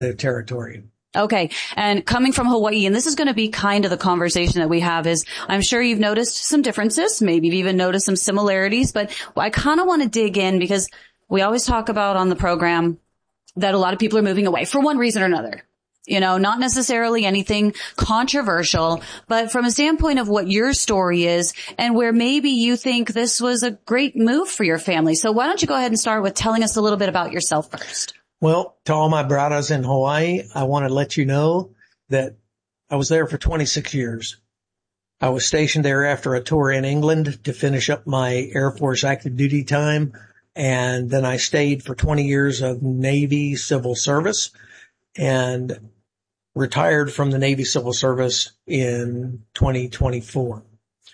territory. Okay. And coming from Hawaii, and this is going to be kind of the conversation that we have, is I'm sure you've noticed some differences. Maybe you've even noticed some similarities, but I kind of want to dig in because we always talk about on the program that a lot of people are moving away for one reason or another. Not necessarily anything controversial, but from a standpoint of what your story is and where maybe you think this was a great move for your family. So why don't you go ahead and start with telling us a little bit about yourself first? Well, to all my brothers in Hawaii, I want to let you know that I was there for 26 years. I was stationed there after a tour in England to finish up my Air Force active duty time. And then I stayed for 20 years of Navy civil service and retired from the Navy civil service in 2024.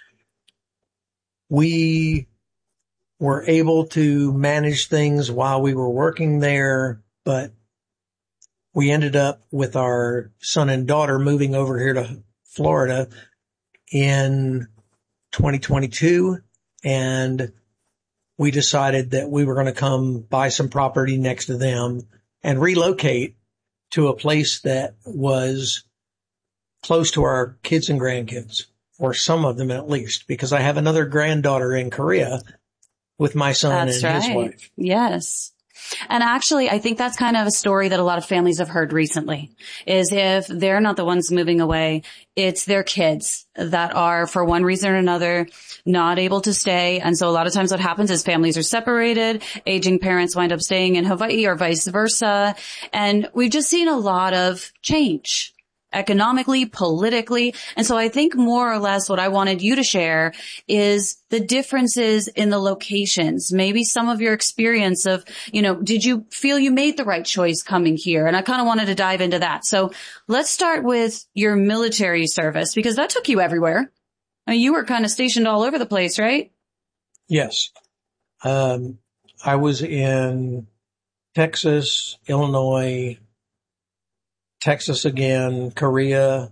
We were able to manage things while we were working there, but we ended up with our son and daughter moving over here to Florida in 2022, and we decided that we were going to come buy some property next to them and relocate to a place that was close to our kids and grandkids, or some of them at least, because I have another granddaughter in Korea with my son his wife. Yes. And actually, I think that's kind of a story that a lot of families have heard recently, is if they're not the ones moving away, it's their kids that are, for one reason or another, not able to stay. And so a lot of times what happens is families are separated, aging parents wind up staying in Hawaii or vice versa. And we've just seen a lot of change economically, politically. And so I think more or less what I wanted you to share is the differences in the locations, maybe some of your experience of, did you feel you made the right choice coming here? And I kind of wanted to dive into that. So let's start with your military service, because that took you everywhere. I mean, you were kind of stationed all over the place, right? Yes. I was in Texas, Illinois, Texas again, Korea,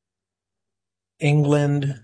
England,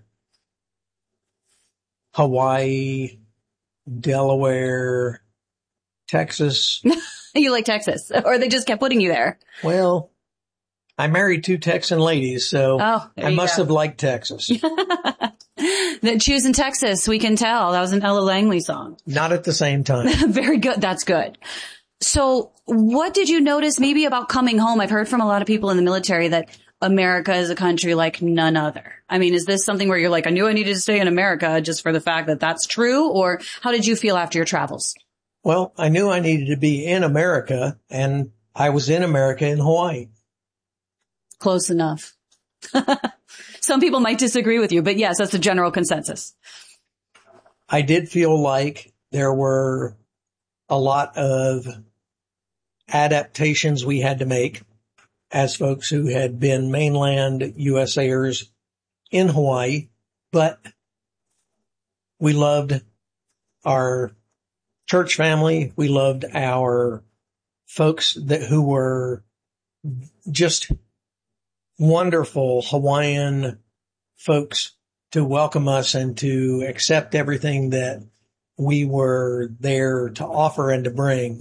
Hawaii, Delaware, Texas. You like Texas, or they just kept putting you there? Well, I married two Texan ladies, so I must have liked Texas. That Choosing Texas, we can tell. That was an Ella Langley song. Not at the same time. Very good. That's good. So what did you notice maybe about coming home? I've heard from a lot of people in the military that America is a country like none other. I mean, is this something where you're like, I knew I needed to stay in America just for the fact that that's true? Or how did you feel after your travels? Well, I knew I needed to be in America, and I was in America in Hawaii. Close enough. Some people might disagree with you, but yes, that's the general consensus. I did feel like there were a lot of adaptations we had to make as folks who had been mainland USAers in Hawaii, but we loved our church family. We loved our folks who were just wonderful Hawaiian folks to welcome us and to accept everything that we were there to offer and to bring.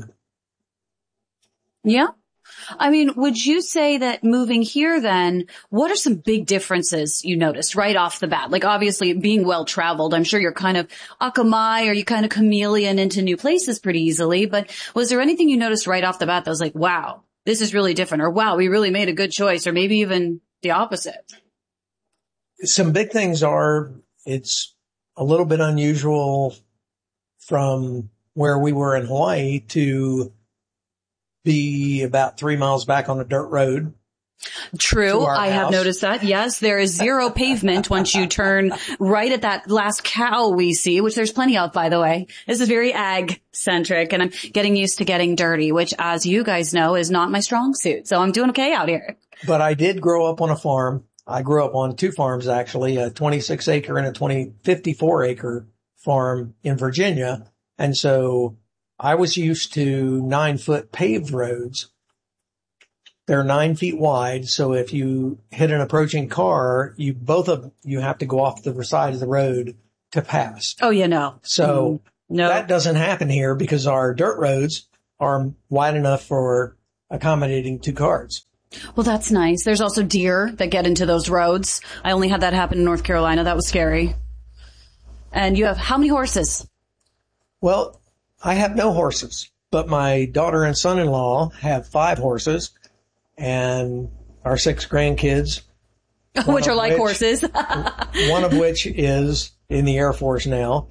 Yeah. I mean, would you say that moving here then, what are some big differences you noticed right off the bat? Like obviously being well traveled, I'm sure you're kind of akamai, or you kind of chameleon into new places pretty easily, but was there anything you noticed right off the bat that was like, wow, this is really different, or wow, we really made a good choice, or maybe even the opposite? Some big things are, it's a little bit unusual from where we were in Hawaii to be about 3 miles back on a dirt road. True. I have noticed that. Yes, there is zero pavement once you turn right at that last cow we see, which there's plenty of, by the way. This is very ag centric, and I'm getting used to getting dirty, which, as you guys know, is not my strong suit. So I'm doing okay out here. But I did grow up on a farm. I grew up on two farms, actually, a 26 acre and a 54 acre farm in Virginia. And so I was used to 9-foot paved roads. They're 9 feet wide. So if you hit an approaching car, you have to go off the side of the road to pass. Oh, yeah, no. So no, that doesn't happen here because our dirt roads are wide enough for accommodating 2 cars. Well, that's nice. There's also deer that get into those roads. I only had that happen in North Carolina. That was scary. And you have how many horses? Well, I have no horses, but my daughter and son-in-law have 5 horses and our 6 grandkids. Which are like horses. One of which is in the Air Force now,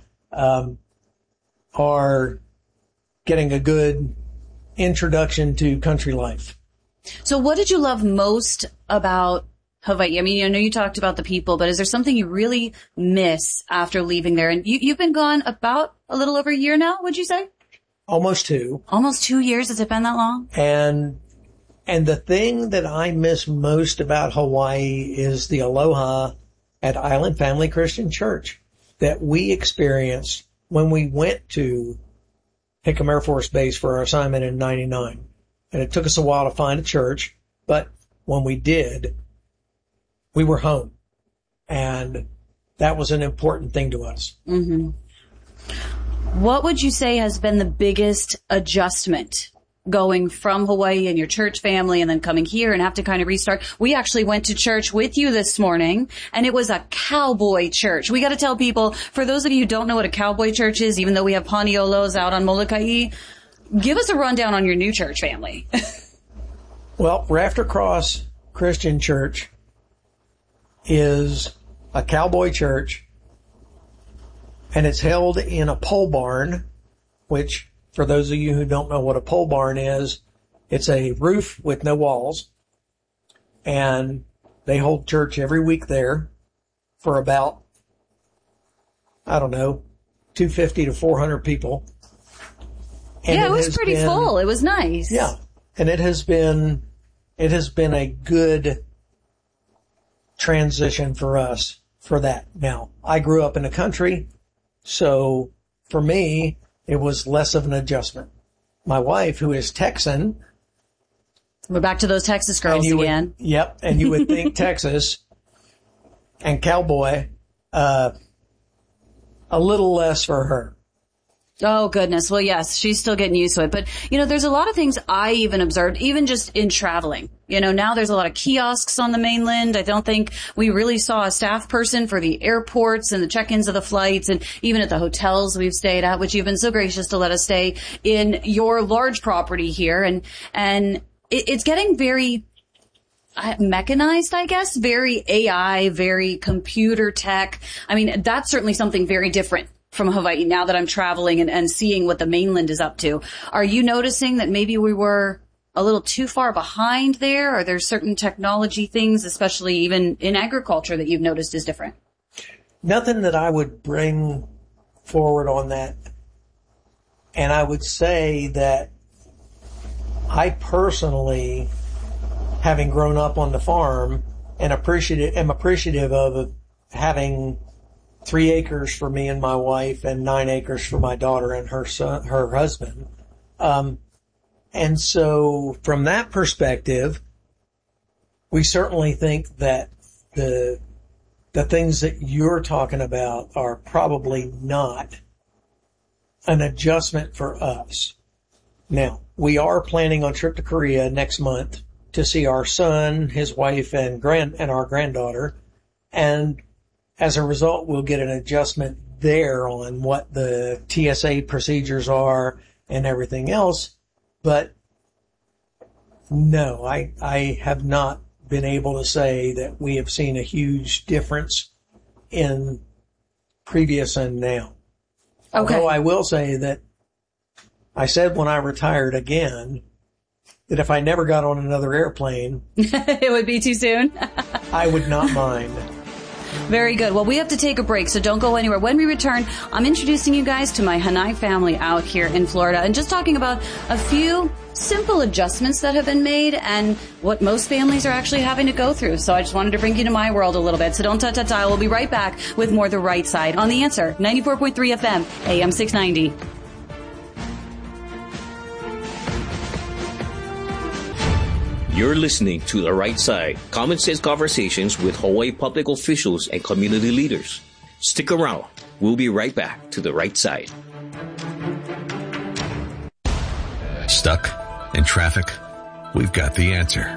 are getting a good introduction to country life. So what did you love most about Hawaii? I mean, I know you talked about the people, but is there something you really miss after leaving there? And you've been gone about a little over a year now, would you say? Almost 2. Almost 2 years. Has it been that long? And the thing that I miss most about Hawaii is the aloha at Island Family Christian Church that we experienced when we went to Hickam Air Force Base for our assignment in 99. And it took us a while to find a church, but when we did, we were home. And that was an important thing to us. Mm-hmm. What would you say has been the biggest adjustment going from Hawaii and your church family and then coming here and have to kind of restart? We actually went to church with you this morning and it was a cowboy church. We got to tell people, for those of you who don't know what a cowboy church is, even though we have Paniolos out on Molokai, give us a rundown on your new church family. Well, Rafter Cross Christian Church is a cowboy church, and it's held in a pole barn, which, for those of you who don't know what a pole barn is, it's a roof with no walls, and they hold church every week there for about, 250 to 400 people. And yeah, it was pretty full. It was nice. Yeah. And it has been a good transition for us for that. Now, I grew up in the country, so for me, it was less of an adjustment. My wife, who is Texan. We're back to those Texas girls again. Yep. And you would think Texas and cowboy, a little less for her. Oh, goodness. Well, yes, she's still getting used to it. But, there's a lot of things I even observed, even just in traveling. Now there's a lot of kiosks on the mainland. I don't think we really saw a staff person for the airports and the check-ins of the flights and even at the hotels we've stayed at, which you've been so gracious to let us stay in your large property here. And it's getting very mechanized, I guess, very AI, very computer tech. I mean, that's certainly something very different from Hawaii now that I'm traveling and seeing what the mainland is up to. Are you noticing that maybe we were a little too far behind there? Are there certain technology things, especially even in agriculture, that you've noticed is different? Nothing that I would bring forward on that. And I would say that I personally, having grown up on the farm, am appreciative of having 3 acres for me and my wife and 9 acres for my daughter and her husband. And so from that perspective, we certainly think that the things that you're talking about are probably not an adjustment for us. Now, we are planning on a trip to Korea next month to see our son, his wife, and our granddaughter. And as a result, we'll get an adjustment there on what the TSA procedures are and everything else. But no, I have not been able to say that we have seen a huge difference in previous and now. Okay. Although I will say that I said when I retired again that if I never got on another airplane, it would be too soon. I would not mind. Very good. Well, we have to take a break, so don't go anywhere. When we return, I'm introducing you guys to my Hanai family out here in Florida and just talking about a few simple adjustments that have been made and what most families are actually having to go through. So I just wanted to bring you to my world a little bit. So don't touch that dial. We'll be right back with more The Right Side on The Answer, 94.3 FM, AM 690. You're listening to The Right Side, common sense conversations with Hawaii public officials and community leaders. Stick around. We'll be right back to The Right Side. Stuck in traffic? we've got the answer.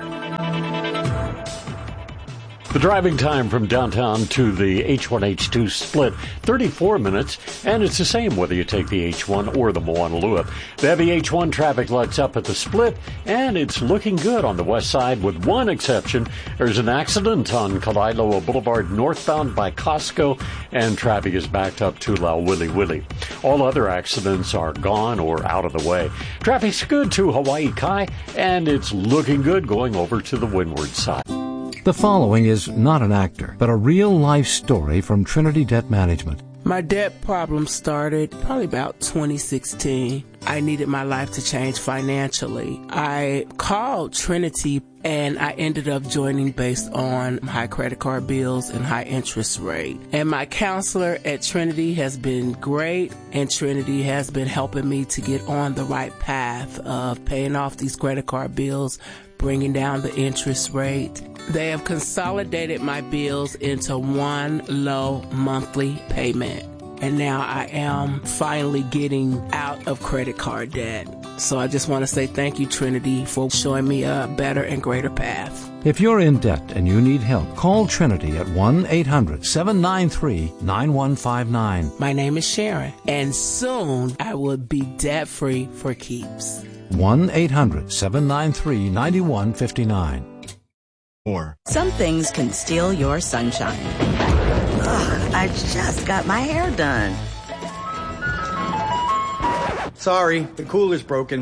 The driving time from downtown to the H1-H2 split, 34 minutes, and it's the same whether you take the H1 or the Moanalua. The heavy H1 traffic lights up at the split, and it's looking good on the west side with one exception. There's an accident on Kalaeloa Boulevard northbound by Costco, and traffic is backed up to Lauwili. All other accidents are gone or out of the way. Traffic's good to Hawaii Kai, and it's looking good going over to the windward side. The following is not an actor, but a real-life story from Trinity Debt Management. My debt problem started probably about 2016. I needed my life to change financially. I called Trinity and I ended up joining based on high credit card bills and high interest rate. And my counselor at Trinity has been great, and Trinity has been helping me to get on the right path of paying off these credit card bills, bringing down the interest rate. They have consolidated my bills into one low monthly payment. And now I am finally getting out of credit card debt. So I just want to say thank you, Trinity, for showing me a better and greater path. If you're in debt and you need help, call Trinity at 1-800-793-9159. My name is Sharon, and soon I will be debt-free for keeps. 1-800-793-9159. Some things can steal your sunshine. Ugh, I just got my hair done. Sorry, the cooler's broken.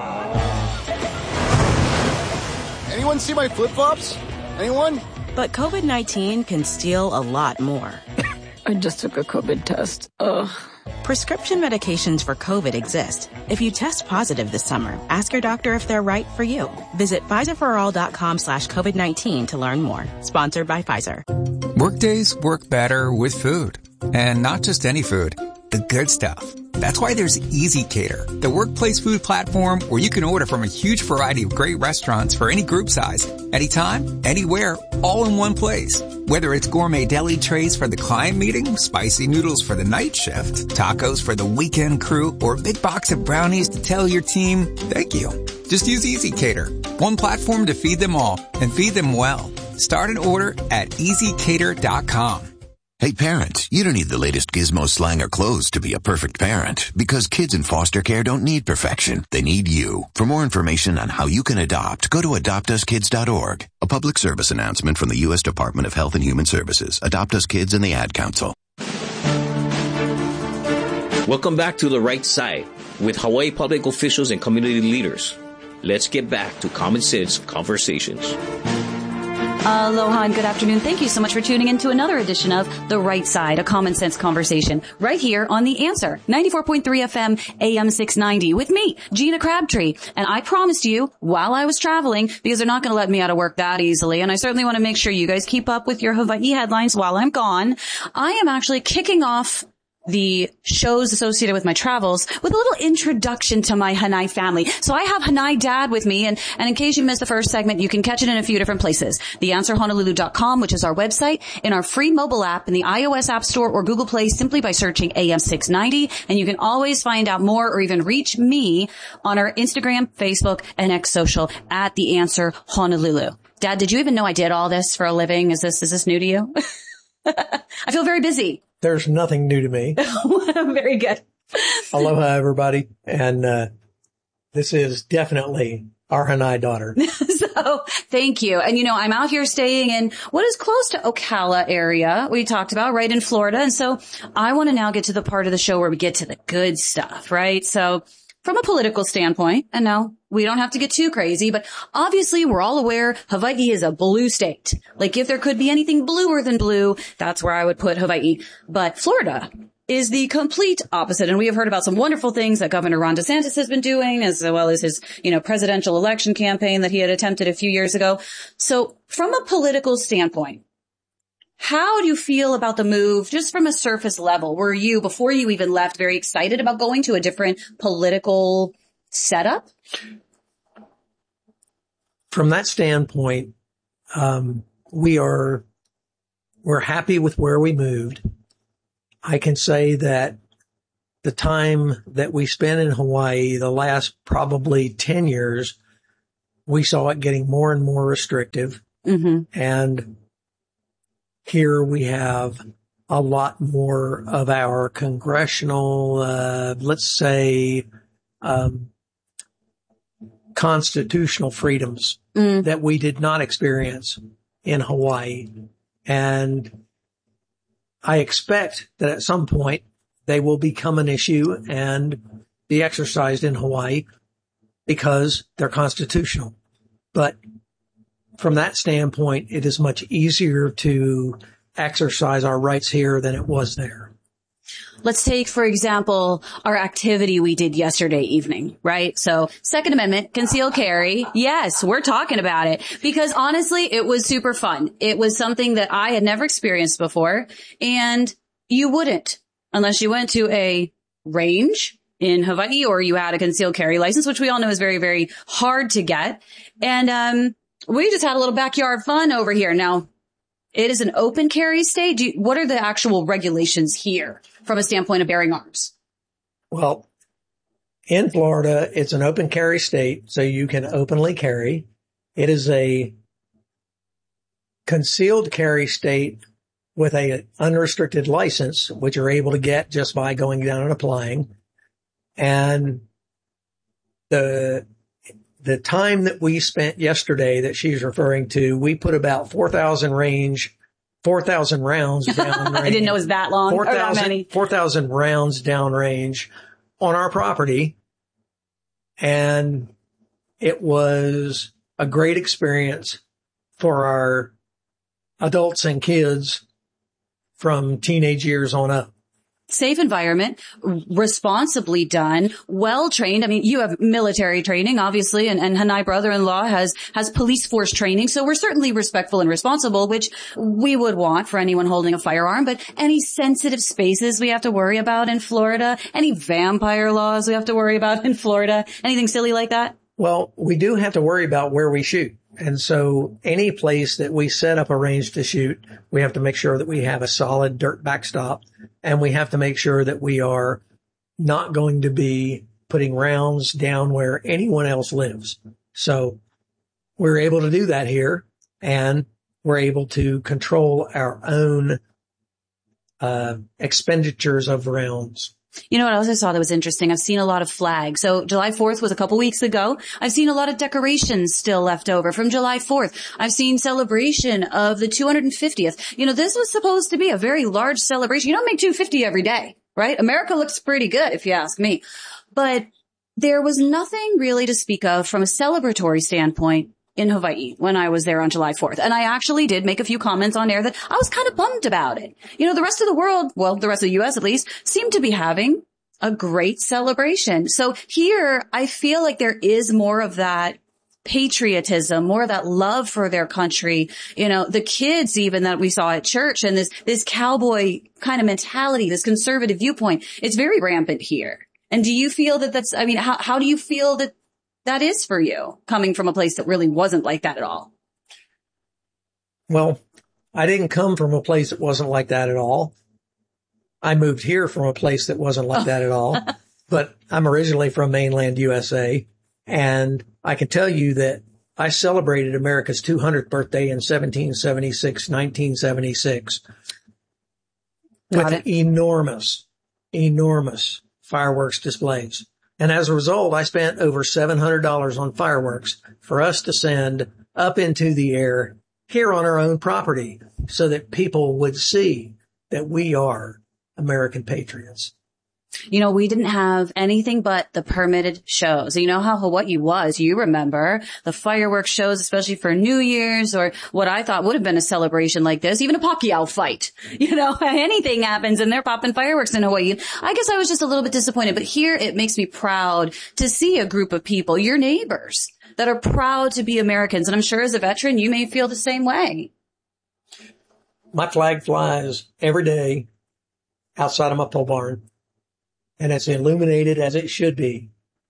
Anyone see my flip-flops? Anyone? But COVID-19 can steal a lot more. I just took a COVID test. Ugh. Prescription medications for COVID exist. If you test positive this summer, ask your doctor if they're right for you. Visit PfizerForAll.com/COVID-19 to learn more. Sponsored by Pfizer. Workdays work better with food. And not just any food, the good stuff. That's why there's Easy Cater, the workplace food platform where you can order from a huge variety of great restaurants for any group size, anytime, anywhere, all in one place. Whether it's gourmet deli trays for the client meeting, spicy noodles for the night shift, tacos for the weekend crew, or a big box of brownies to tell your team, thank you. Just use Easy Cater, one platform to feed them all and feed them well. Start an order at easycater.com. Hey parents, you don't need the latest gizmo, slang, or clothes to be a perfect parent, because kids in foster care don't need perfection. They need you. For more information on how you can adopt, go to adoptuskids.org. A public service announcement from the U.S. Department of Health and Human Services, Adopt Us Kids, and the Ad Council. Welcome back to The Right Side with Hawaii public officials and community leaders. Let's get back to Common Sense Conversations. Aloha and good afternoon. Thank you so much for tuning in to another edition of The Right Side, a common sense conversation right here on The Answer, 94.3 FM, AM 690 with me, Gina Crabtree. And I promised you while I was traveling, because they're not going to let me out of work that easily, and I certainly want to make sure you guys keep up with your Hawaii headlines while I'm gone, I am actually kicking off the shows associated with my travels with a little introduction to my Hanai family. So I have Hanai Dad with me, and in case you missed the first segment, you can catch it in a few different places. TheAnswerHonolulu.com, which is our website, in our free mobile app in the iOS App Store or Google Play simply by searching AM 690, and you can always find out more or even reach me on our Instagram, Facebook, and X social at The Answer Honolulu. Dad, did you even know I did all this for a living? Is this new to you? I feel very busy. There's nothing new to me. Very good. Aloha, everybody. And this is definitely our Hanai daughter. So thank you. And, I'm out here staying in what is close to Ocala area we talked about, right in Florida. And so I want to now get to the part of the show where we get to the good stuff, right? So from a political standpoint, and no, we don't have to get too crazy, but obviously we're all aware Hawaii is a blue state. Like if there could be anything bluer than blue, that's where I would put Hawaii. But Florida is the complete opposite. And we have heard about some wonderful things that Governor Ron DeSantis has been doing, as well as his, presidential election campaign that he had attempted a few years ago. So from a political standpoint, how do you feel about the move just from a surface level? Were you, before you even left, very excited about going to a different political setup? From that standpoint, we're happy with where we moved. I can say that the time that we spent in Hawaii, the last probably 10 years, we saw it getting more and more restrictive. Mm-hmm. And here we have a lot more of our congressional, let's say, constitutional freedoms that we did not experience in Hawaii. And I expect that at some point they will become an issue and be exercised in Hawaii because they're constitutional. But from that standpoint, it is much easier to exercise our rights here than it was there. Let's take, for example, our activity we did yesterday evening, right? So Second Amendment, concealed carry. Yes, we're talking about it because honestly, it was super fun. It was something that I had never experienced before, and you wouldn't unless you went to a range in Hawaii or you had a concealed carry license, which we all know is very, very hard to get. And we just had a little backyard fun over here. Now, it is an open carry state. What are the actual regulations here from a standpoint of bearing arms? Well, in Florida, it's an open carry state, so you can openly carry. It is a concealed carry state with a unrestricted license, which you're able to get just by going down and applying. And the time that we spent yesterday that she's referring to, we put about 4,000 rounds down range. I didn't know it was that long. 4,000 rounds down range on our property. And it was a great experience for our adults and kids from teenage years on up. Safe environment, responsibly done, well trained. I mean, you have military training, obviously, and Hanai brother-in-law has police force training. So we're certainly respectful and responsible, which we would want for anyone holding a firearm. But any sensitive spaces we have to worry about in Florida, any vampire laws we have to worry about in Florida, anything silly like that? Well, we do have to worry about where we shoot. And so any place that we set up a range to shoot, we have to make sure that we have a solid dirt backstop, and we have to make sure that we are not going to be putting rounds down where anyone else lives. So we're able to do that here, and we're able to control our own expenditures of rounds. You know what else I saw that was interesting? I've seen a lot of flags. So July 4th was a couple weeks ago. I've seen a lot of decorations still left over from July 4th. I've seen celebration of the 250th. You know, this was supposed to be a very large celebration. You don't make 250 every day, right? America looks pretty good, if you ask me. But there was nothing really to speak of from a celebratory standpoint in Hawaii when I was there on July 4th. And I actually did make a few comments on air that I was kind of bummed about it. You know, the rest of the world, well, the rest of the U.S. at least, seemed to be having a great celebration. So here, I feel like there is more of that patriotism, more of that love for their country. You know, the kids even that we saw at church and this cowboy kind of mentality, this conservative viewpoint, it's very rampant here. And do you feel that that's, I mean, how do you feel that is for you, coming from a place that really wasn't like that at all? Well, I didn't come from a place that wasn't like that at all. I moved here from a place that wasn't like that at all. But I'm originally from mainland USA, and I can tell you that I celebrated America's 200th birthday in 1976 with enormous fireworks displays. And as a result, I spent over $700 on fireworks for us to send up into the air here on our own property so that people would see that we are American patriots. You know, we didn't have anything but the permitted shows. You know how Hawaii was, you remember, the fireworks shows, especially for New Year's, or what I thought would have been a celebration like this, even a Pacquiao fight. You know, anything happens and they're popping fireworks in Hawaii. I guess I was just a little bit disappointed, but here it makes me proud to see a group of people, your neighbors, that are proud to be Americans. And I'm sure as a veteran, you may feel the same way. My flag flies every day outside of my pole barn. And it's illuminated as it should be.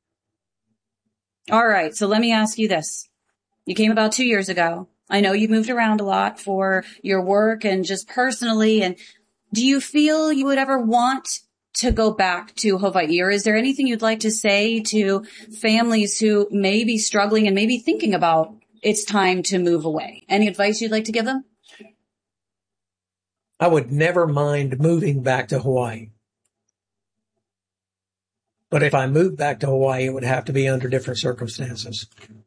All right. So let me ask you this. You came about 2 years ago. I know you moved around a lot for your work and just personally. And do you feel you would ever want to go back to Hawaii? Or is there anything you'd like to say to families who may be struggling and maybe thinking about it's time to move away? Any advice you'd like to give them? I would never mind moving back to Hawaii. But if I moved back to Hawaii, it would have to be under different circumstances.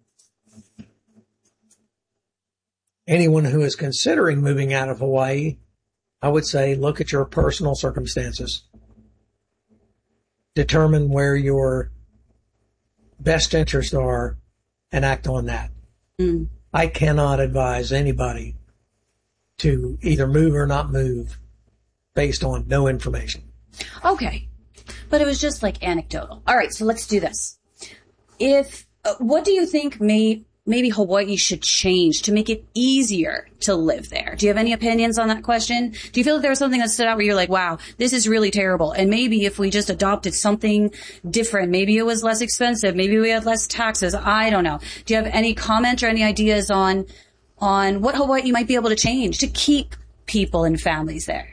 Anyone who is considering moving out of Hawaii, I would say look at your personal circumstances. Determine where your best interests are and act on that. I cannot advise anybody to either move or not move based on no information. Okay. But it was just like anecdotal. All right, so let's do this. What do you think maybe Hawaii should change to make it easier to live there? Do you have any opinions on that question? Do you feel that there was something that stood out where you're like, wow, this is really terrible, and maybe if we just adopted something different, maybe it was less expensive, maybe we had less taxes, I don't know. Do you have any comment or any ideas on what Hawaii might be able to change to keep people and families there?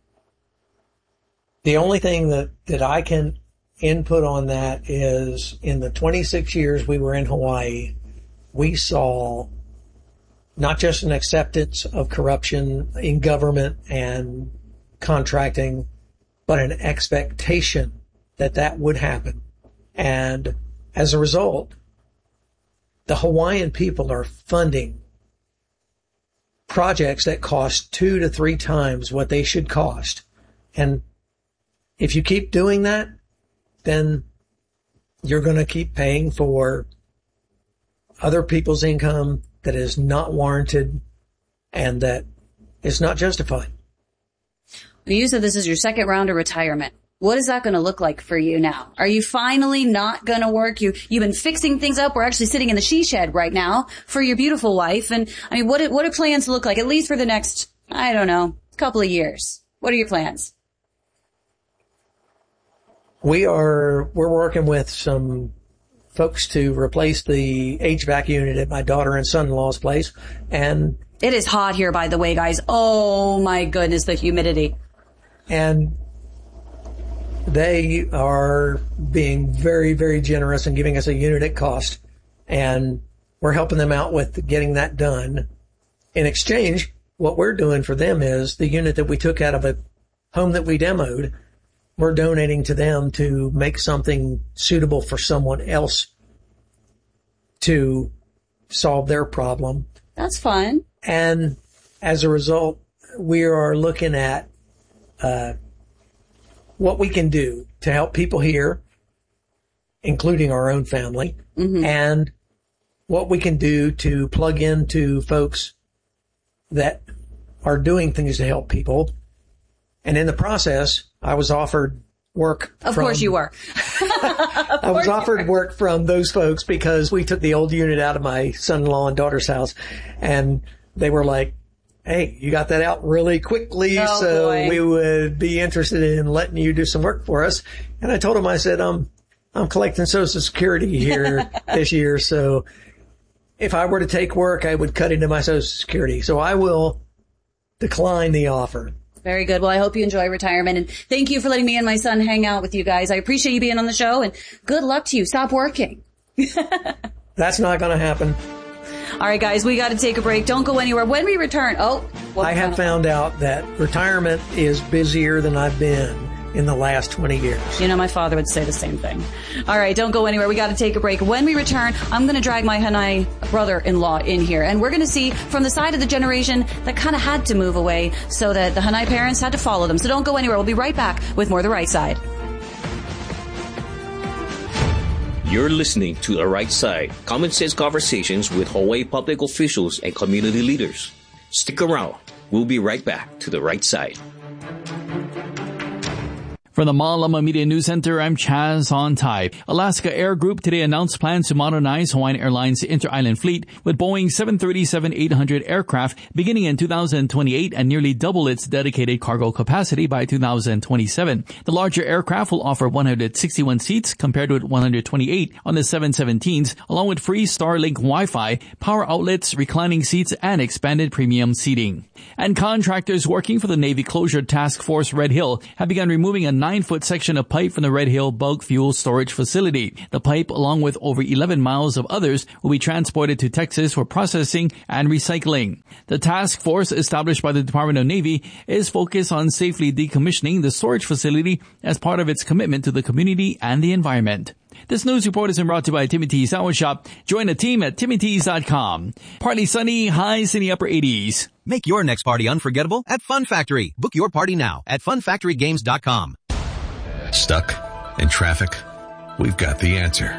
The only thing that I can input on that is in the 26 years we were in Hawaii, we saw not just an acceptance of corruption in government and contracting, but an expectation that that would happen. And as a result, the Hawaiian people are funding projects that cost 2 to 3 times what they should cost. And if you keep doing that, then you're going to keep paying for other people's income that is not warranted and that is not justified. You said this is your second round of retirement. What is that going to look like for you now? Are you finally not going to work? You've been fixing things up. We're actually sitting in the she shed right now for your beautiful wife. And I mean, what do plans look like, at least for the next, I don't know, couple of years? What are your plans? We're working with some folks to replace the HVAC unit at my daughter and son-in-law's place. And it is hot here, by the way, guys. Oh my goodness, the humidity. And they are being very, very generous and giving us a unit at cost. And we're helping them out with getting that done. In exchange, what we're doing for them is the unit that we took out of a home that we demoed, we're donating to them to make something suitable for someone else to solve their problem. That's fun. And as a result, we are looking at what we can do to help people here, including our own family, and what we can do to plug into folks that are doing things to help people. And in the process, I was offered work. Of course you were. I was offered work from those folks because we took the old unit out of my son-in-law and daughter's house, and they were like, hey, you got that out really quickly, we would be interested in letting you do some work for us. And I told them, I said, I'm collecting Social Security here this year, so if I were to take work, I would cut into my Social Security. So I will decline the offer. Very good. Well, I hope you enjoy retirement, and thank you for letting me and my son hang out with you guys. I appreciate you being on the show, and good luck to you. Stop working. That's not going to happen. All right, guys, we got to take a break. Don't go anywhere. When we return, I have found out that retirement is busier than I've been in the last 20 years. You know, my father would say the same thing. All right, don't go anywhere. We got to take a break. When we return, I'm going to drag my Hanai brother-in-law in here, and we're going to see from the side of the generation that kind of had to move away so that the Hanai parents had to follow them. So don't go anywhere. We'll be right back with more The Right Side. You're listening to The Right Side, common sense conversations with Hawaii public officials and community leaders. Stick around. We'll be right back to The Right Side. From the Malama Media News Center, I'm Chaz on Thai. Alaska Air Group today announced plans to modernize Hawaiian Airlines' inter-island fleet with Boeing 737-800 aircraft beginning in 2028 and nearly double its dedicated cargo capacity by 2027. The larger aircraft will offer 161 seats compared with 128 on the 717s, along with free Starlink Wi-Fi, power outlets, reclining seats, and expanded premium seating. And contractors working for the Navy Closure Task Force Red Hill have begun removing a 9-foot section of pipe from the Red Hill bulk fuel storage facility. The pipe, along with over 11 miles of others, will be transported to Texas for processing and recycling. The task force established by the Department of Navy is focused on safely decommissioning the storage facility as part of its commitment to the community and the environment. This news report is brought to you by Timmy T's Sandwich Shop. Join the team at TimmyT's.com. Partly sunny, highs in the upper 80s. Make your next party unforgettable at Fun Factory. Book your party now at funfactorygames.com. Stuck in traffic? We've got the answer.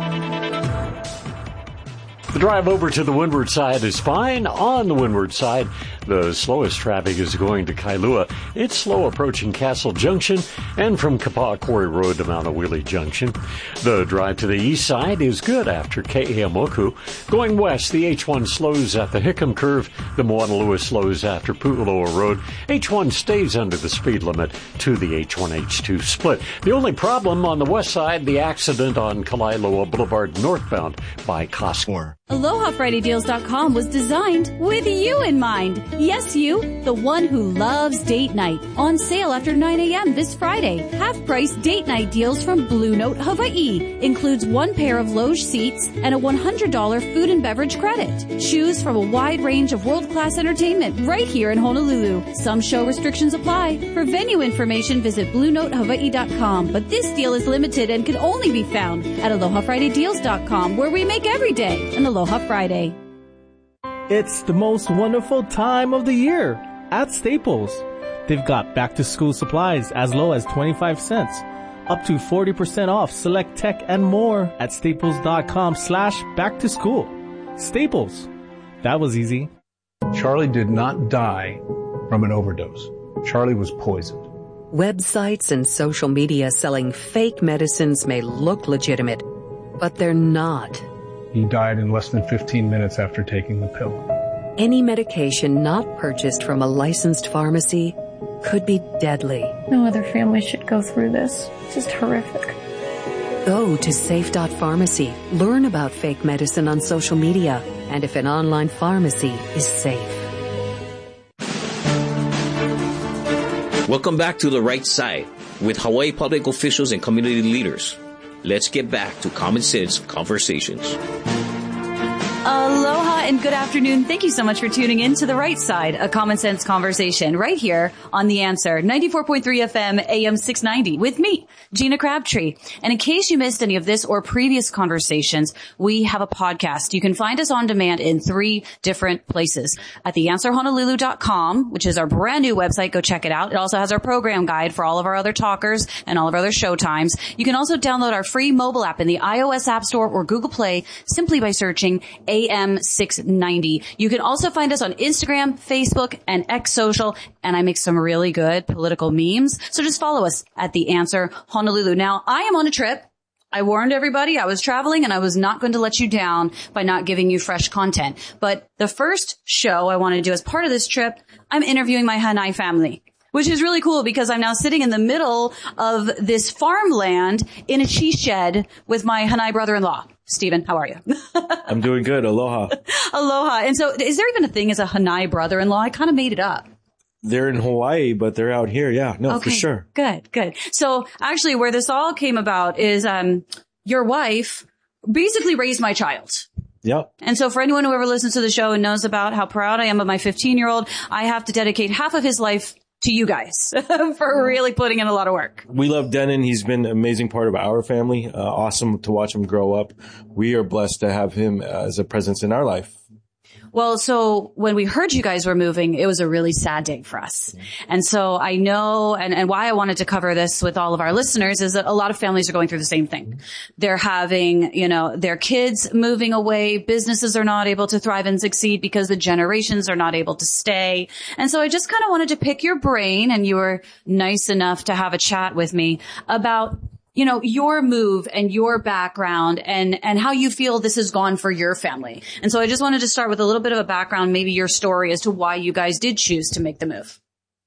The drive over to the windward side is fine. On the windward side, the slowest traffic is going to Kailua. It's slow approaching Castle Junction and from Kapaa Quarry Road to Mount Awili Junction. The drive to the east side is good after Ke'eaumoku. Going west, the H1 slows at the Hickam Curve. The Moanalua slows after Pu'uloa Road. H1 stays under the speed limit to the H1-H2 split. The only problem on the west side, the accident on Kalailoa Boulevard northbound by Costco. AlohaFridayDeals.com was designed with you in mind. Yes, you, the one who loves date night. On sale after 9 a.m. this Friday. Half-price date night deals from Blue Note Hawaii. Includes 1 pair of Loge seats and a $100 food and beverage credit. Choose from a wide range of world-class entertainment right here in Honolulu. Some show restrictions apply. For venue information, visit BlueNoteHawaii.com. But this deal is limited and can only be found at AlohaFridayDeals.com, where we make every day an Aloha Friday. It's the most wonderful time of the year at Staples. They've got back-to-school supplies as low as 25 cents, up to 40% off select tech and more at staples.com/back-to-school. Staples. That was easy. Charlie did not die from an overdose. Charlie was poisoned. Websites and social media selling fake medicines may look legitimate, but they're not. He died in less than 15 minutes after taking the pill. Any medication not purchased from a licensed pharmacy could be deadly. No other family should go through this. It's just horrific. Go to safe.pharmacy. Learn about fake medicine on social media and if an online pharmacy is safe. Welcome back to The Right Side with Hawaii public officials and community leaders. Let's get back to Common Sense Conversations. Aloha and good afternoon. Thank you so much for tuning in to The Right Side, a common sense conversation right here on The Answer, 94.3 FM, AM 690 with me, Gina Crabtree. And in case you missed any of this or previous conversations, we have a podcast. You can find us on demand in 3 different places. At theanswerhonolulu.com, which is our brand new website. Go check it out. It also has our program guide for all of our other talkers and all of our other show times. You can also download our free mobile app in the iOS App Store or Google Play simply by searching AM 690. You can also find us on Instagram, Facebook, and X Social, and I make some really good political memes. So just follow us at The Answer Honolulu. Now, I am on a trip. I warned everybody I was traveling and I was not going to let you down by not giving you fresh content. But the first show I want to do as part of this trip, I'm interviewing my Hanai family, which is really cool because I'm now sitting in the middle of this farmland in a she shed with my Hanai brother-in-law. Stephen, how are you? I'm doing good. Aloha. Aloha. And so is there even a thing as a Hanai brother-in-law? I kind of made it up. They're in Hawaii, but they're out here. Yeah, no, okay, for sure. Good, good. So actually where this all came about is, your wife basically raised my child. Yep. And so for anyone who ever listens to the show and knows about how proud I am of my 15-year-old, I have to dedicate half of his life to you guys for really putting in a lot of work. We love Denon. He's been an amazing part of our family. Awesome to watch him grow up. We are blessed to have him as a presence in our life. Well, so when we heard you guys were moving, it was a really sad day for us. And so I know, and why I wanted to cover this with all of our listeners is that a lot of families are going through the same thing. They're having, their kids moving away. Businesses are not able to thrive and succeed because the generations are not able to stay. And so I just kind of wanted to pick your brain, and you were nice enough to have a chat with me about your move and your background and how you feel this has gone for your family. And so I just wanted to start with a little bit of a background, maybe your story as to why you guys did choose to make the move.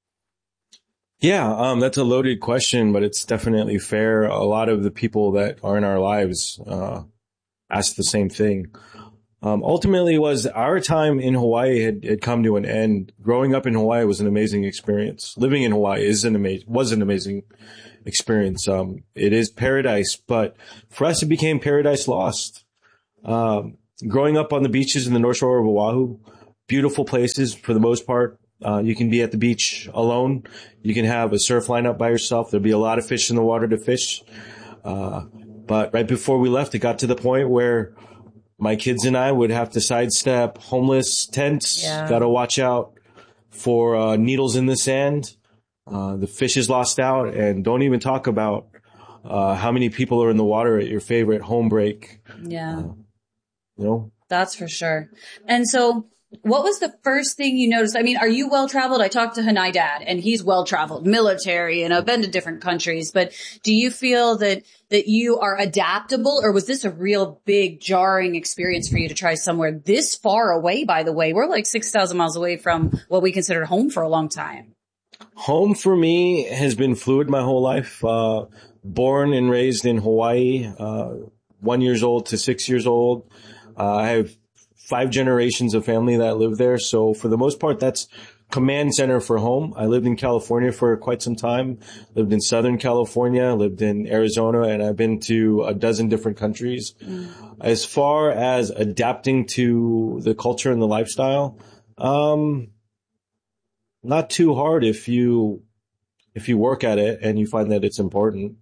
Yeah, that's a loaded question, but it's definitely fair. A lot of the people that are in our lives ask the same thing. Ultimately was our time in Hawaii had come to an end. Growing up in Hawaii was an amazing experience. Living in Hawaii was an amazing experience. It is paradise, but for us, it became paradise lost. Growing up on the beaches in the North Shore of Oahu, beautiful places for the most part. You can be at the beach alone. You can have a surf line up by yourself. There'll be a lot of fish in the water to fish. But right before we left, it got to the point where my kids and I would have to sidestep homeless tents. Yeah. Got to watch out for needles in the sand. The fish is lost out, and don't even talk about how many people are in the water at your favorite home break. Yeah. You know? That's for sure. And so what was the first thing you noticed? I mean, are you well-traveled? I talked to Hanai Dad, and he's well-traveled, military, and I've been to different countries. But do you feel that you are adaptable, or was this a real big jarring experience for you to try somewhere this far away, by the way? We're like 6,000 miles away from what we considered home for a long time. Home for me has been fluid my whole life. Born and raised in Hawaii, 1 year old to 6 years old. I have 5 generations of family that live there. So for the most part, that's command center for home. I lived in California for quite some time, lived in Southern California, lived in Arizona, and I've been to a dozen different countries. As far as adapting to the culture and the lifestyle, not too hard if you work at it and you find that it's important.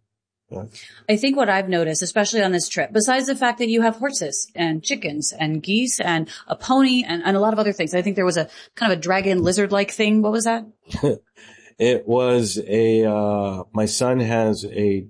I think what I've noticed, especially on this trip, besides the fact that you have horses and chickens and geese and a pony and a lot of other things, I think there was a kind of a dragon lizard-like thing. What was that? It was my son has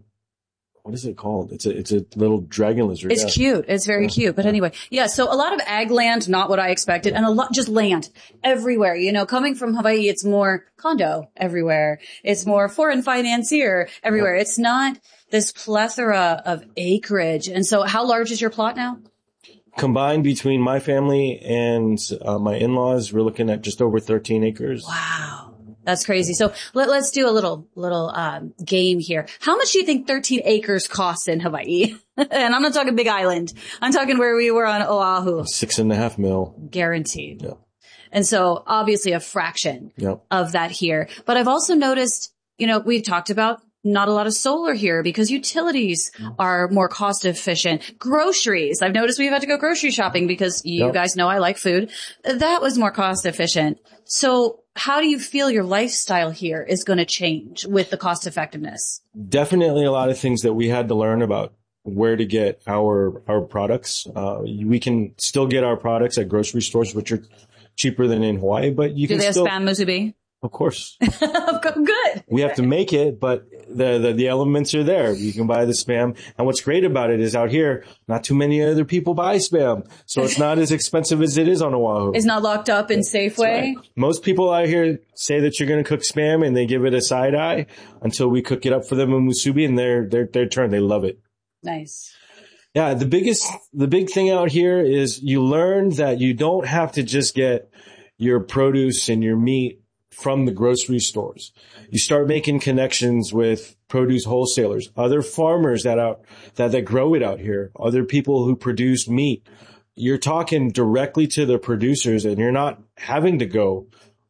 what is it called? It's a little dragon lizard. It's cute. It's very cute. But anyway, yeah. So a lot of ag land, not what I expected, and a lot just land everywhere. You know, coming from Hawaii, it's more condo everywhere. It's more foreign financier everywhere. It's not this plethora of acreage. And so how large is your plot now? Combined between my family and my in-laws, we're looking at just over 13 acres. Wow. That's crazy. So let's do a little game here. How much do you think 13 acres costs in Hawaii? And I'm not talking Big Island. I'm talking where we were on Oahu. $6.5 million. Guaranteed. Yeah. And so obviously a fraction of that here. But I've also noticed, you know, we've talked about not a lot of solar here because utilities are more cost efficient. Groceries. I've noticed we've had to go grocery shopping because you guys know I like food. That was more cost efficient. So how do you feel your lifestyle here is going to change with the cost effectiveness? Definitely a lot of things that we had to learn about where to get our products. We can still get our products at grocery stores, which are cheaper than in Hawaii, but you can still. Do they have Spam musubi? Of course. Good. We have to make it, but the elements are there. You can buy the Spam. And what's great about it is out here, not too many other people buy Spam. So it's not as expensive as it is on Oahu. It's not locked up in Safeway. Right. Most people out here say that you're going to cook Spam and they give it a side eye until we cook it up for them in musubi and their turn. They love it. Nice. Yeah. The big thing out here is you learn that you don't have to just get your produce and your meat from the grocery stores. You start making connections with produce wholesalers, other farmers that grow it out here, other people who produce meat. You're talking directly to the producers and you're not having to go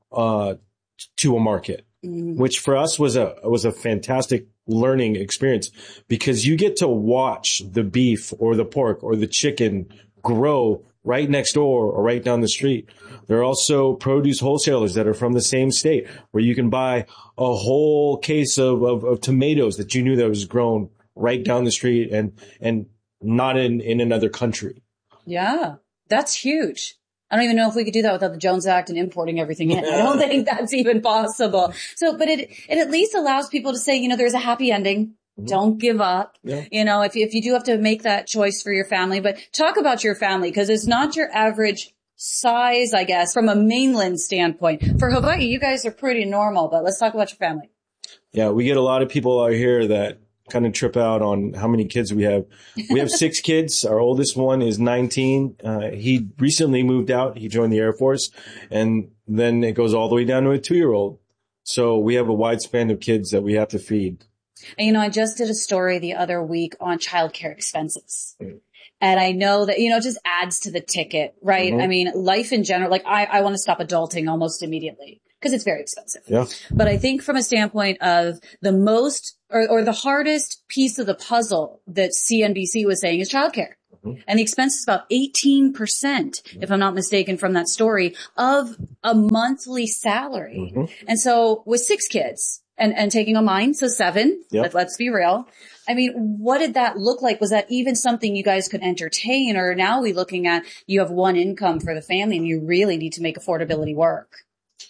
to a market, which for us was a fantastic learning experience because you get to watch the beef or the pork or the chicken grow right next door or right down the street. There are also produce wholesalers that are from the same state where you can buy a whole case of tomatoes that you knew that was grown right down the street and not in another country. Yeah, that's huge. I don't even know if we could do that without the Jones Act and importing everything in. I don't think that's even possible. So, but it at least allows people to say, you know, there's a happy ending. Don't give up. Yeah. You know, if you do have to make that choice for your family, but talk about your family because it's not your average size, I guess, from a mainland standpoint. For Hawaii, you guys are pretty normal, but let's talk about your family. Yeah, we get a lot of people out here that kind of trip out on how many kids we have. We have 6 kids. Our oldest one is 19. He recently moved out. He joined the Air Force and then it goes all the way down to a 2-year-old. So we have a wide span of kids that we have to feed. And, you know, I just did a story the other week on childcare expenses. And I know that, it just adds to the ticket, right? I mean, life in general, like I want to stop adulting almost immediately because it's very expensive. Yeah. But I think from a standpoint of the most or the hardest piece of the puzzle that CNBC was saying is childcare. And the expense is about 18%, if I'm not mistaken, from that story of a monthly salary. And so with 6 kids and taking on mine, so 7, let's be real. I mean, what did that look like? Was that even something you guys could entertain? Or now are we looking at you have one income for the family and you really need to make affordability work?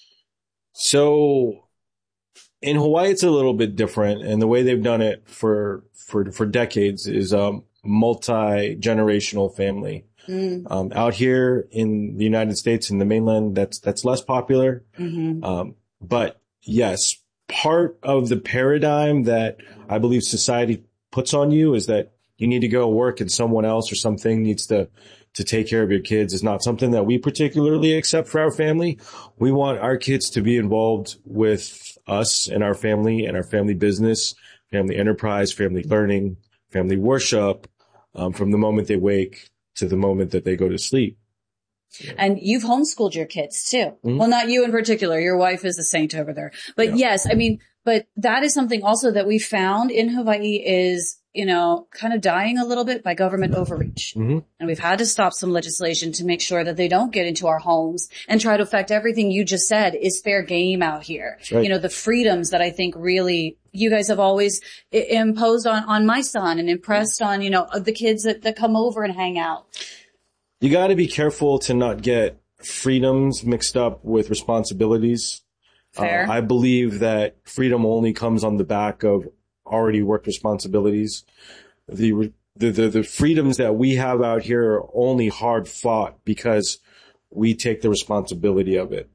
So in Hawaii, it's a little bit different. And the way they've done it for decades is multi-generational family. Out here in the United States, in the mainland, that's less popular. But yes, part of the paradigm that I believe society puts on you is that you need to go work and someone else or something needs to take care of your kids is not something that we particularly accept for our family. We want our kids to be involved with us and our family business, family enterprise, family learning, family worship, from the moment they wake to the moment that they go to sleep. And you've homeschooled your kids too. Well, not you in particular. Your wife is a saint over there. But yes, I mean, but that is something also that we found in Hawaii is, kind of dying a little bit by government overreach. And we've had to stop some legislation to make sure that they don't get into our homes and try to affect everything you just said is fair game out here. Right. The freedoms that I think really you guys have always imposed on my son and impressed on, the kids that come over and hang out. You got to be careful to not get freedoms mixed up with responsibilities. Fair. I believe that freedom only comes on the back of already worked responsibilities. The freedoms that we have out here are only hard fought because we take the responsibility of it.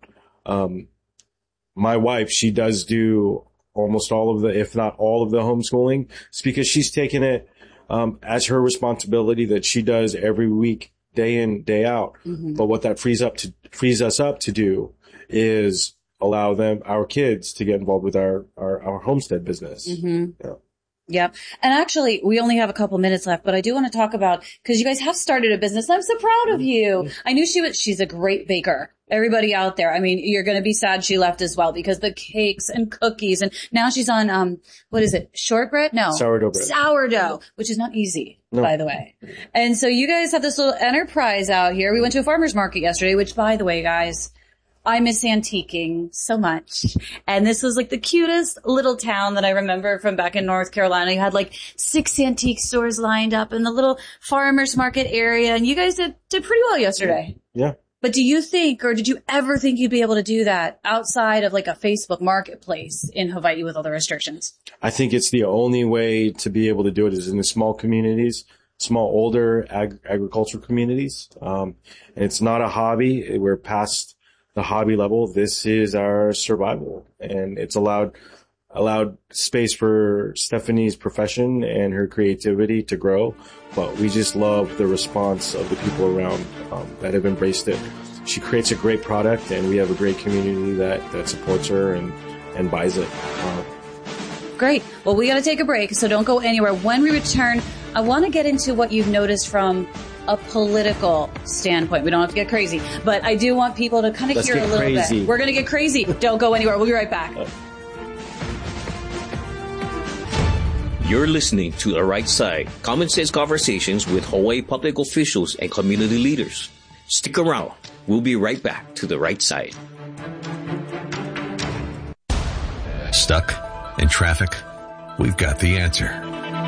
My wife, she does do almost all of the, if not all of the homeschooling. It's because she's taken it as her responsibility that she does every week, day in, day out. But what that frees us up to do is allow our kids to get involved with our homestead business. Yep. And actually, we only have a couple minutes left, but I do want to talk about, because you guys have started a business. I'm so proud of you. I knew she's a great baker. Everybody out there. I mean, you're going to be sad she left as well because the cakes and cookies and now she's on, what is it? Shortbread? No. Sourdough bread. Sourdough, which is not easy, by the way. And so you guys have this little enterprise out here. We went to a farmer's market yesterday, which by the way, guys, I miss antiquing so much. And this was like the cutest little town that I remember from back in North Carolina. You had like 6 antique stores lined up in the little farmer's market area. And you guys did pretty well yesterday. Yeah. But do you think, or did you ever think you'd be able to do that outside of like a Facebook marketplace in Hawaii with all the restrictions? I think it's the only way to be able to do it is in the small communities, small, older agricultural communities. And it's not a hobby. We're past the hobby level. This is our survival, and it's allowed space for Stephanie's profession and her creativity to grow. But we just love the response of the people around that have embraced it. She creates a great product, and we have a great community that supports her and buys it. Great. Well, we got to take a break, so don't go anywhere. When we return, I want to get into what you've noticed from a political standpoint. We don't have to get crazy, but I do want people to kind of hear a little bit. We're going to get crazy. Don't go anywhere. We'll be right back. You're listening to The Right Side, Common Sense Conversations with Hawaii public officials and community leaders. Stick around. We'll be right back to The Right Side. Stuck in traffic? We've got the answer.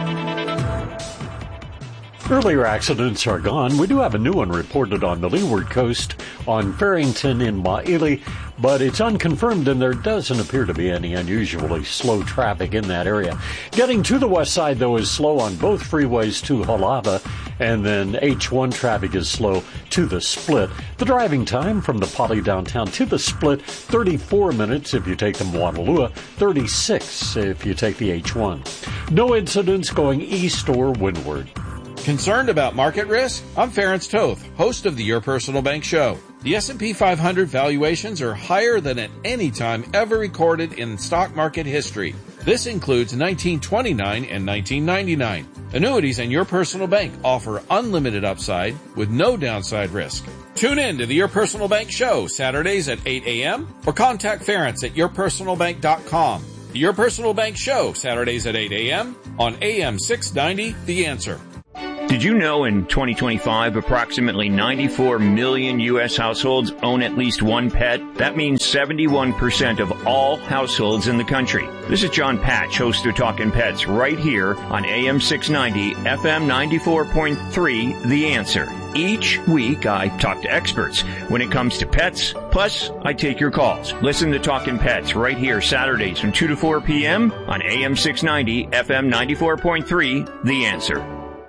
Earlier accidents are gone. We do have a new one reported on the leeward coast on Farrington in Maili, but it's unconfirmed and there doesn't appear to be any unusually slow traffic in that area. Getting to the west side, though, is slow on both freeways to Halava, and then H1 traffic is slow to the Split. The driving time from the Pali downtown to the Split, 34 minutes if you take the Moanalua, 36 if you take the H1. No incidents going east or windward. Concerned about market risk? I'm Ferenc Toth, host of the Your Personal Bank Show. The S&P 500 valuations are higher than at any time ever recorded in stock market history. This includes 1929 and 1999. Annuities and Your Personal Bank offer unlimited upside with no downside risk. Tune in to the Your Personal Bank Show Saturdays at 8 a.m. or contact Ference at yourpersonalbank.com. The Your Personal Bank Show Saturdays at 8 a.m. on AM 690, The Answer. Did you know in 2025, approximately 94 million U.S. households own at least one pet? That means 71% of all households in the country. This is John Patch, host of Talkin' Pets, right here on AM 690, FM 94.3, The Answer. Each week, I talk to experts when it comes to pets, plus I take your calls. Listen to Talkin' Pets right here Saturdays from 2 to 4 p.m. on AM 690, FM 94.3, The Answer.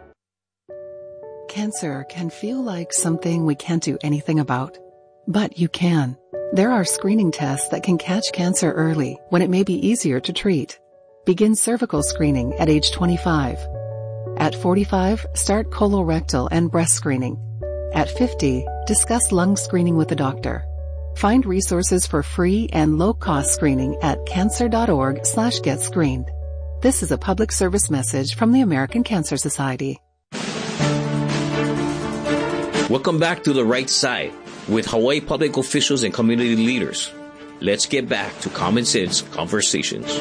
Cancer can feel like something we can't do anything about, but you can. There are screening tests that can catch cancer early when it may be easier to treat. Begin cervical screening at age 25. At 45, start colorectal and breast screening. At 50, discuss lung screening with a doctor. Find resources for free and low-cost screening at cancer.org/getscreened. This is a public service message from the American Cancer Society. Welcome back to The Right Side with Hawaii public officials and community leaders. Let's get back to Common Sense Conversations.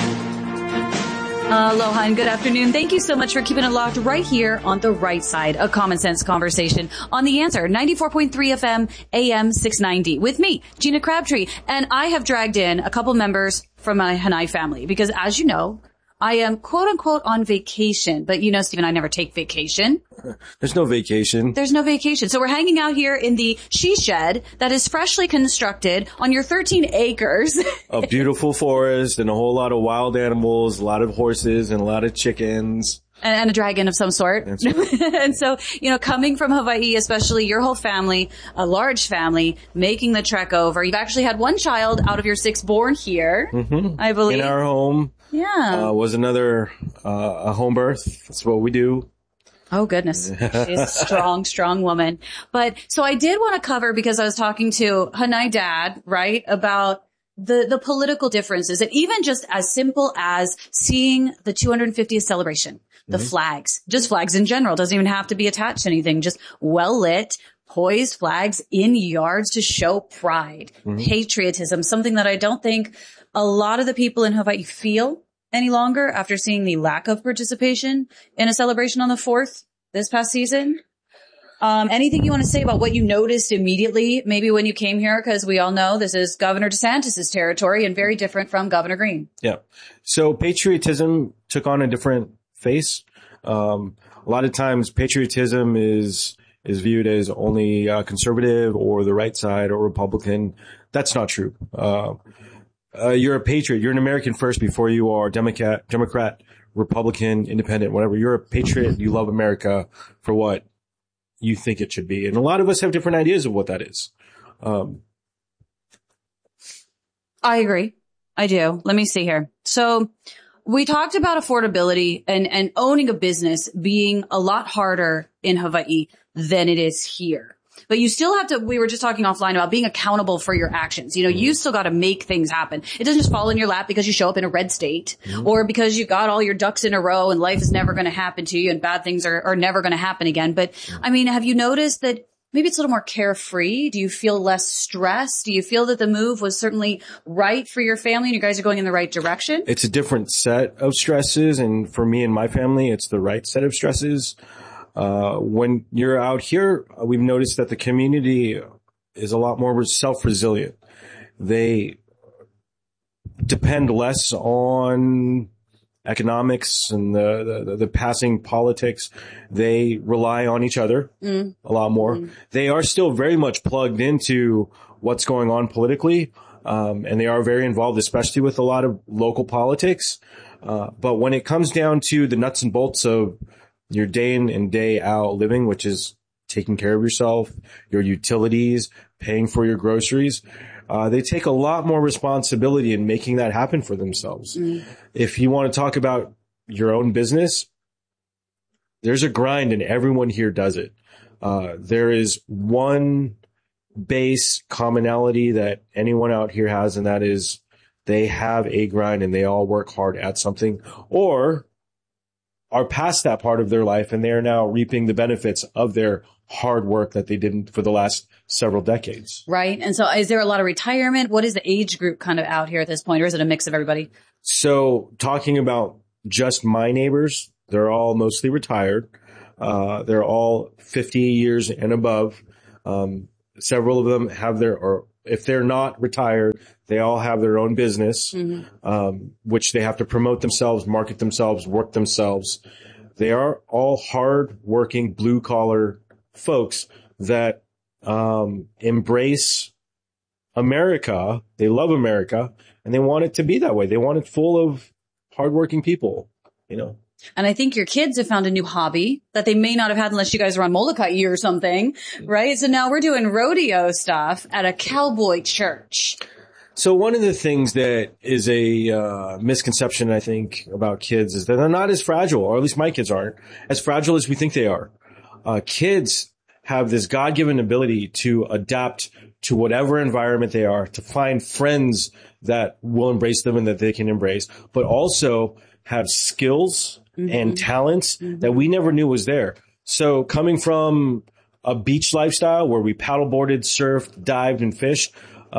Aloha and good afternoon. Thank you so much for keeping it locked right here on The Right Side, a Common Sense Conversation on The Answer, 94.3 FM, AM 690, with me, Gina Crabtree. And I have dragged in a couple members from my Hanai family because, as you know, I am quote-unquote on vacation. But, you know, Steve and I never take vacation. There's no vacation. There's no vacation. So we're hanging out here in the she shed that is freshly constructed on your 13 acres. A beautiful forest and a whole lot of wild animals, a lot of horses and a lot of chickens. And a dragon of some sort. That's right. And so, you know, coming from Hawaii, especially your whole family, a large family, making the trek over. You've actually had one child out of your 6 born here, I believe. In our home. Yeah. Was another, a home birth. That's what we do. Oh, goodness. She's a strong, strong woman. But so I did want to cover, because I was talking to Hanai dad, right, about the political differences, and even just as simple as seeing the 250th celebration, the flags, just flags in general, doesn't even have to be attached to anything, just well lit, poised flags in yards to show pride, patriotism, something that I don't think a lot of the people in Hawaii feel any longer after seeing the lack of participation in a celebration on the 4th this past season. Anything you want to say about what you noticed immediately, maybe when you came here? Because we all know this is Governor DeSantis' territory and very different from Governor Green. Yeah. So patriotism took on a different face. A lot of times patriotism is viewed as only conservative or the right side or Republican. That's not true. You're a patriot. You're an American first before you are Democrat, Republican, Independent, whatever. You're a patriot. You love America for what you think it should be. And a lot of us have different ideas of what that is. I agree. I do. Let me see here. So we talked about affordability and owning a business being a lot harder in Hawaii than it is here. But you still have to, we were just talking offline about being accountable for your actions. You know, you still got to make things happen. It doesn't just fall in your lap because you show up in a red state or because you got all your ducks in a row and life is never going to happen to you and bad things are never going to happen again. But I mean, have you noticed that maybe it's a little more carefree? Do you feel less stressed? Do you feel that the move was certainly right for your family and you guys are going in the right direction? It's a different set of stresses. And for me and my family, it's the right set of stresses. When you're out here, we've noticed that the community is a lot more self-resilient. They depend less on economics and the passing politics. They rely on each other a lot more. They are still very much plugged into what's going on politically. And they are very involved, especially with a lot of local politics. But when it comes down to the nuts and bolts of your day in and day out living, which is taking care of yourself, your utilities, paying for your groceries, they take a lot more responsibility in making that happen for themselves. If you want to talk about your own business, there's a grind and everyone here does it. There is one base commonality that anyone out here has, and that is they have a grind and they all work hard at something, or are past that part of their life and they are now reaping the benefits of their hard work that they did for the last several decades. Right. And so is there a lot of retirement? What is the age group kind of out here at this point, or is it a mix of everybody? So talking about just my neighbors, they're all mostly retired. They're all 50 years and above. Several of them have or if they're not retired, they all have their own business, which they have to promote themselves, market themselves, work themselves. They are all hard-working, blue-collar folks that embrace America. They love America, and they want it to be that way. They want it full of hardworking people, you know. And I think your kids have found a new hobby that they may not have had unless you guys were on Molokai or something, right? So now we're doing rodeo stuff at a cowboy church. So one of the things that is a misconception, I think, about kids is that they're not as fragile, or at least my kids aren't, as fragile as we think they are. Kids have this God-given ability to adapt to whatever environment they are, to find friends that will embrace them and that they can embrace, but also have skills and talents that we never knew was there. So coming from a beach lifestyle where we paddleboarded, surfed, dived, and fished,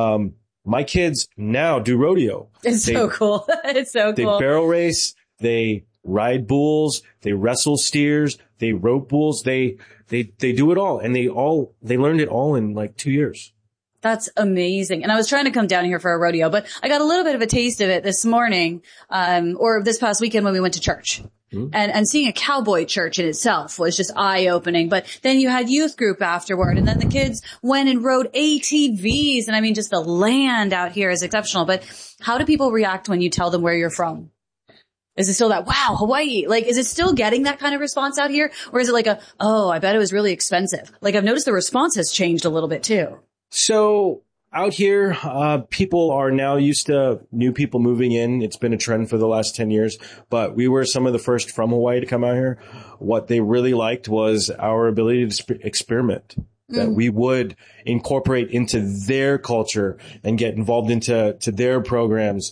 my kids now do rodeo. So cool. It's so cool. They barrel race, they ride bulls, they wrestle steers, they rope bulls, they do it all. And they learned it all in like 2 years. That's amazing. And I was trying to come down here for a rodeo, but I got a little bit of a taste of it this morning, or this past weekend when we went to church. And seeing a cowboy church in itself was just eye-opening. But then you had youth group afterward, and then the kids went and rode ATVs. And I mean, just the land out here is exceptional. But how do people react when you tell them where you're from? Is it still that, wow, Hawaii? Like, is it still getting that kind of response out here? Or is it like oh, I bet it was really expensive? Like, I've noticed the response has changed a little bit too. So out here, people are now used to new people moving in. It's been a trend for the last 10 years, but we were some of the first from Hawaii to come out here. What they really liked was our ability to experiment, that we would incorporate into their culture and get involved into their programs.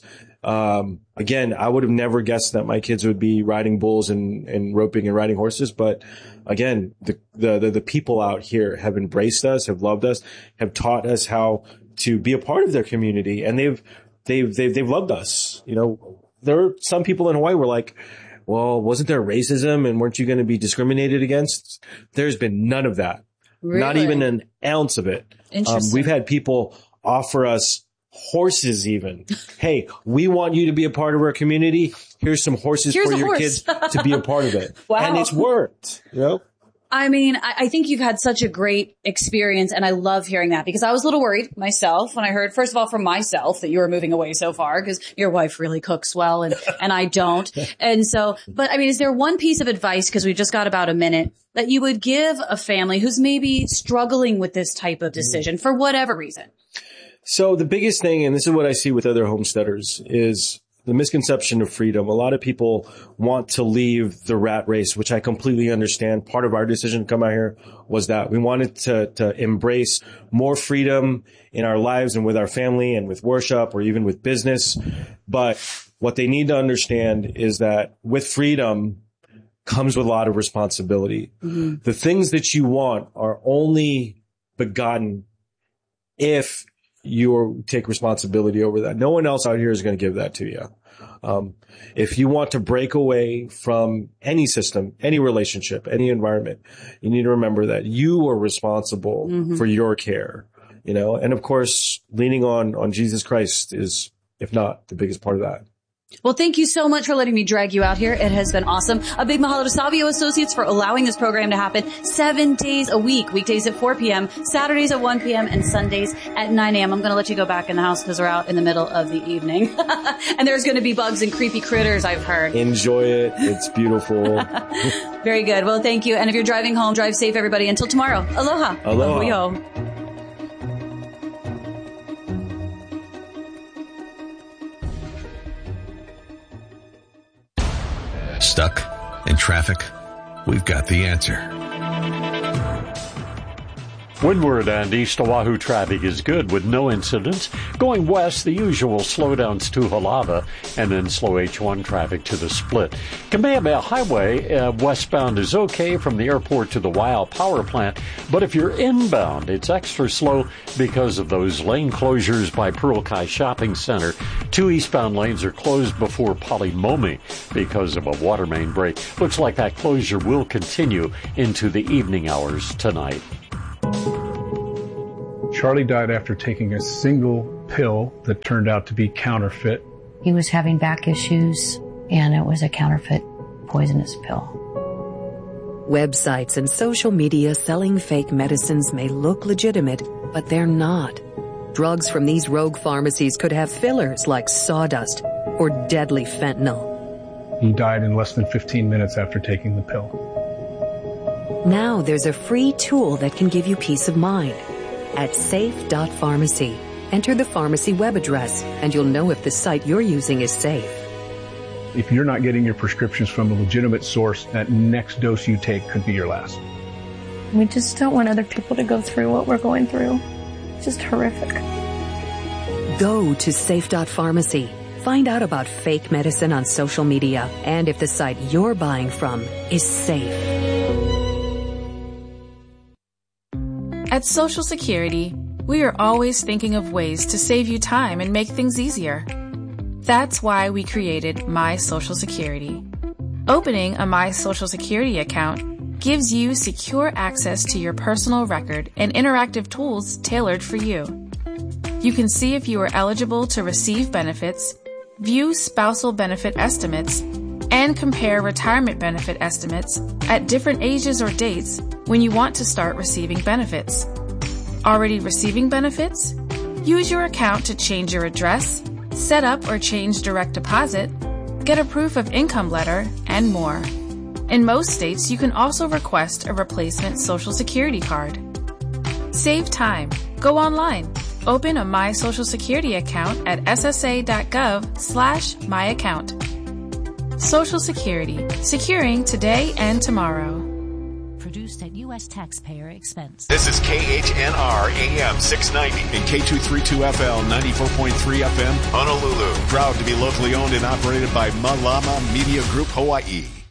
Again, I would have never guessed that my kids would be riding bulls and roping and riding horses. But again, the people out here have embraced us, have loved us, have taught us how to be a part of their community. And they've loved us. You know, there are some people in Hawaii who were like, well, wasn't there racism and weren't you going to be discriminated against? There's been none of that. Really? Not even an ounce of it. Interesting. We've had people offer us horses even. Hey, we want you to be a part of our community. Here's some horses for your kids to be a part of it. Wow. And it's worked, you know? I mean, I think you've had such a great experience, and I love hearing that because I was a little worried myself when I heard, first of all, from myself that you were moving away so far because your wife really cooks well and I don't. And so, but I mean, is there one piece of advice, because we've just got about a minute, that you would give a family who's maybe struggling with this type of decision for whatever reason? So the biggest thing, and this is what I see with other homesteaders, is the misconception of freedom. A lot of people want to leave the rat race, which I completely understand. Part of our decision to come out here was that we wanted to embrace more freedom in our lives and with our family and with worship or even with business. But what they need to understand is that with freedom comes with a lot of responsibility. Mm-hmm. The things that you want are only begotten if you take responsibility over that. No one else out here is going to give that to you. If you want to break away from any system, any relationship, any environment, you need to remember that you are responsible for your care, you know, and of course, leaning on Jesus Christ is, if not the biggest part of that. Well, thank you so much for letting me drag you out here. It has been awesome. A big mahalo to Savio Associates for allowing this program to happen 7 days a week, weekdays at 4 p.m., Saturdays at 1 p.m., and Sundays at 9 a.m. I'm going to let you go back in the house because we're out in the middle of the evening. And there's going to be bugs and creepy critters, I've heard. Enjoy it. It's beautiful. Very good. Well, thank you. And if you're driving home, drive safe, everybody. Until tomorrow. Aloha. Aloha. Stuck in traffic? We've got the answer. Windward and East Oahu traffic is good with no incidents. Going west, the usual slowdowns to Halava and then slow H1 traffic to the Split. Kamehameha Highway westbound is okay from the airport to the Waiau power plant, but if you're inbound, it's extra slow because of those lane closures by Pearl Kai Shopping Center. 2 eastbound lanes are closed before Palimomi because of a water main break. Looks like that closure will continue into the evening hours tonight. Charlie died after taking a single pill that turned out to be counterfeit. He was having back issues, and it was a counterfeit poisonous pill. Websites and social media selling fake medicines may look legitimate, but they're not. Drugs from these rogue pharmacies could have fillers like sawdust or deadly fentanyl. He died in less than 15 minutes after taking the pill. Now there's a free tool that can give you peace of mind. At safe.pharmacy, enter the pharmacy web address and you'll know if the site you're using is safe. If you're not getting your prescriptions from a legitimate source, that next dose you take could be your last. We just don't want other people to go through what we're going through. It's just horrific. Go to safe.pharmacy. Find out about fake medicine on social media and if the site you're buying from is safe. At Social Security, we are always thinking of ways to save you time and make things easier. That's why we created My Social Security. Opening a My Social Security account gives you secure access to your personal record and interactive tools tailored for you. You can see if you are eligible to receive benefits, view spousal benefit estimates, and compare retirement benefit estimates at different ages or dates when you want to start receiving benefits. Already receiving benefits? Use your account to change your address, set up or change direct deposit, get a proof of income letter, and more. In most states, you can also request a replacement Social Security card. Save time. Go online. Open a My Social Security account at ssa.gov/myaccount. Social Security. Securing today and tomorrow. Produced at U.S. taxpayer expense. This is KHNR AM 690 and K232FL 94.3 FM Honolulu. Proud to be locally owned and operated by Malama Media Group Hawaii.